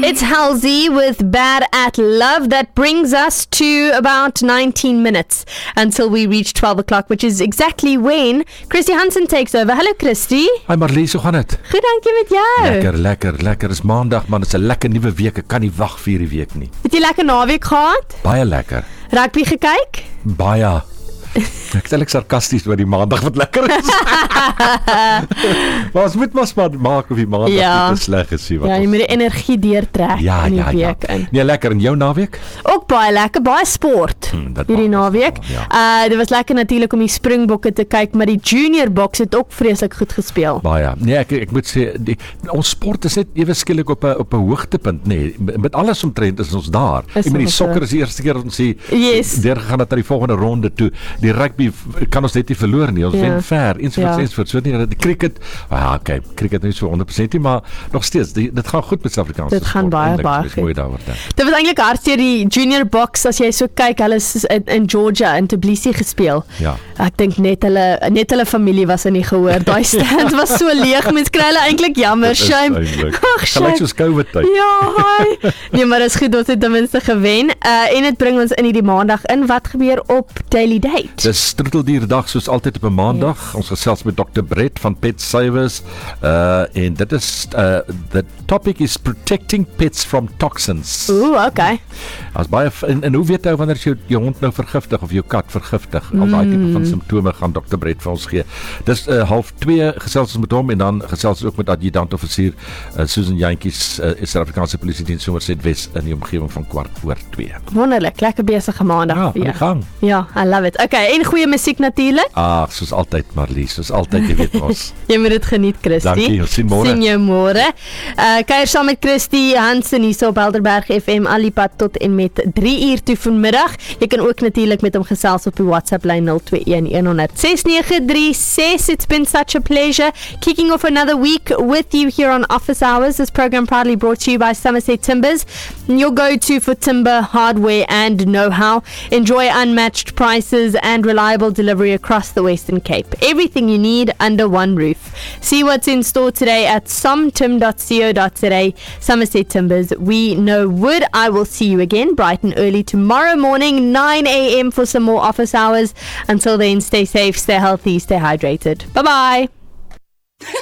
It's Halsey with Bad at Love. That brings us to about 19 minutes until we reach 12 o'clock, which is exactly when Christy Hansen takes over. Hello, Christy. Hi Marlies, hoe gaan het? Goed, dankie met jou. Lekker. Is maandag, man. Dit is 'n lekker nuwe week. Ek kan nie wag vir hierdie week nie. Het jy lekker naweek gehad? Baie lekker. Rugby gekyk? Baie. Ek stel ek sarkasties oor die maandag wat lekker is. Maar ons moet maar maak of die maandag nie te sleg is. Ja, jy moet die energie deurtrek in die week in. Nee, lekker. En jou naweek? Ook baie lekker, baie sport hierdie naweek. Dit was lekker natuurlik om die Springbokke te kyk, maar die junior boks het ook vreeslik goed gespeel. Baie. Nee, ek moet sê ons sport is net ewe skielik op 'n hoogtepunt, nee. Met alles omtrent is ons daar. Ek bedoel die sokker is die eerste keer wat ons sê deurgegaan het na die volgende ronde toe. Die rugby kan ons net nie verloor nie. Ons wen ver. Ensovoorts. So nie die cricket. Okay, cricket is nie so 100% nie, maar nog steeds dit gaan goed met Suid-Afrikaanse sport. Dit gaan baie goed. Dit was eintlik hartseer die junior boks as jy so kyk, hulle is in Georgia in Tbilisi gespeel. Ja. Ek dink net hulle familie was in die gehoor. Daai stand was so leeg. Mens kry hulle eintlik jammer. Shame. Gelyk soos COVID tyd. Ja, hi. Nee, maar is goed, ons het ten minste gewen. En dit bring ons in hierdie maandag in. Wat gebeur op Daily Date? Dis Troeteldierdag soos altyd op 'n maandag. Yes. Ons gesels met Dr. Brett van Pet Savers. En dit is the topic is protecting pets from toxins. Okay. As baie en hoe weet jy wanneer jy jou hond nou vergiftig of jou kat vergiftig? Al daai tipe van simptome gaan Dr. Brett vir ons gee. Dis 1:30 gesels ons met hom en dan gesels ons ook met adjutant offisier Susan Jantjies, Suid-Afrikaanse Polisiediens Somerset Wes in die omgewing van 2:15. Wonderlik, lekker besige maandag. Ja, gang. Ja, I love it. Okay, en goeie musiek natuurlik. Soos altyd Marlies, soos altyd, jy weet ons. Jy moet dit geniet, Christy. Dankie, ons sien môre. Sien jou môre. Kuier saam met Christy Hansen hier op Helderberg FM Alipad tot en met 3 uur toe vanmiddag. Jy kan ook natuurlik met hom gesels op die WhatsApp lyn 021-100-6936. It's been such a pleasure kicking off another week with you here on Office Hours. This program proudly brought to you by Somerset Timbers, your go-to for timber, hardware and know-how. Enjoy unmatched prices and reliable delivery across the Western Cape. Everything you need under one roof. See what's in store today at somtim.co.za. Somerset Timbers, we know wood. I will see you again bright and early tomorrow morning, 9 a.m. for some more Office Hours. Until then, stay safe, stay healthy, stay hydrated. Bye-bye.